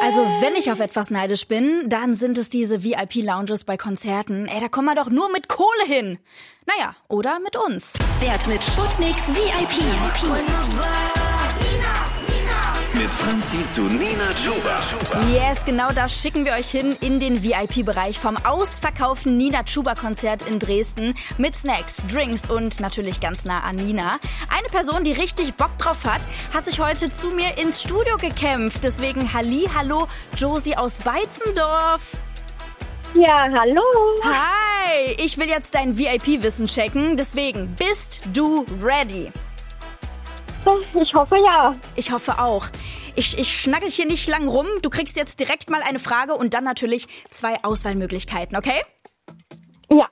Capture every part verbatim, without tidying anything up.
Also wenn ich auf etwas neidisch bin, dann sind es diese V I P-Lounges bei Konzerten. Ey, da kommt man doch nur mit Kohle hin. Naja, oder mit uns. Wert mit Sputnik V I P. Mit Franzi zu Nina Chuba. Yes, genau da schicken wir euch hin in den V I P-Bereich vom ausverkauften Nina Chuba-Konzert in Dresden mit Snacks, Drinks und natürlich ganz nah an Nina. Eine Person, die richtig Bock drauf hat, hat sich heute zu mir ins Studio gekämpft. Deswegen Halli, hallo, Josie aus Beizendorf. Ja, hallo. Hi, ich will jetzt dein V I P-Wissen checken. Deswegen, bist du ready? Ich hoffe ja. Ich hoffe auch. Ich, ich schnackel hier nicht lang rum. Du kriegst jetzt direkt mal eine Frage und dann natürlich zwei Auswahlmöglichkeiten, okay? Ja.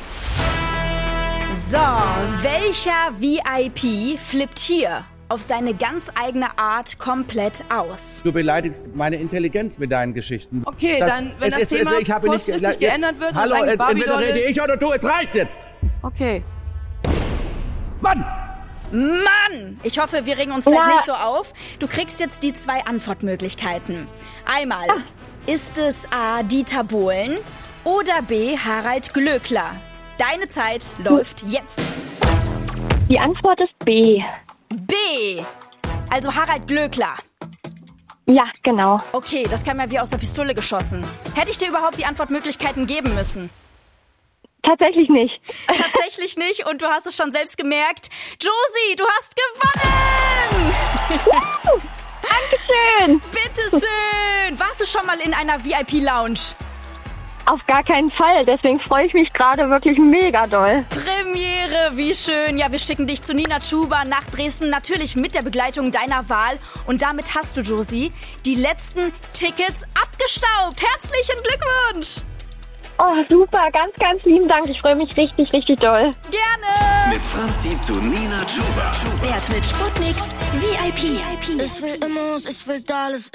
So, welcher V I P flippt hier auf seine ganz eigene Art komplett aus? Du beleidigst meine Intelligenz mit deinen Geschichten. Okay, das, dann, wenn es, das es, Thema es, ich habe kurzfristig nicht, geändert wird, hallo, und es eigentlich Barbie-Doll entweder rede ist... ich oder du, es reicht jetzt! Okay. Mann! Mann! Ich hoffe, wir regen uns gleich Ja. nicht so auf. Du kriegst jetzt die zwei Antwortmöglichkeiten. Einmal, ist es A. Dieter Bohlen oder B. Harald Glöckler? Deine Zeit läuft jetzt. Die Antwort ist B. B. Also Harald Glöckler. Ja, genau. Okay, das kam ja wie aus der Pistole geschossen. Hätte ich dir überhaupt die Antwortmöglichkeiten geben müssen? Tatsächlich nicht. Tatsächlich nicht und du hast es schon selbst gemerkt. Josie, du hast gewonnen! Dankeschön. Bitteschön! Warst du schon mal in einer V I P-Lounge? Auf gar keinen Fall. Deswegen freue ich mich gerade wirklich mega doll. Premiere, wie schön. Ja, wir schicken dich zu Nina Chuba nach Dresden, natürlich mit der Begleitung deiner Wahl. Und damit hast du, Josie, die letzten Tickets abgestaubt. Herzlichen Glückwunsch! Oh, super. Ganz, ganz lieben Dank. Ich freue mich richtig, richtig doll. Gerne! Mit Franzi zu Nina Chuba. Wert mit Sputnik V I P. Ich will Immos, ich will alles.